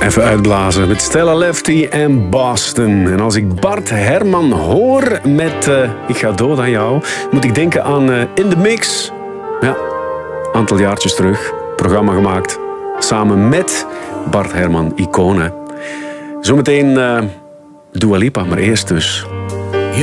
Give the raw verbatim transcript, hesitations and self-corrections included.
Even uitblazen met Stella Lefty en Boston. En als ik Bart Herman hoor met uh, Ik ga dood aan jou, moet ik denken aan uh, In The Mix. Ja, een aantal jaartjes terug. Programma gemaakt samen met Bart Herman, iconen. Zometeen uh, Dua Lipa, maar eerst dus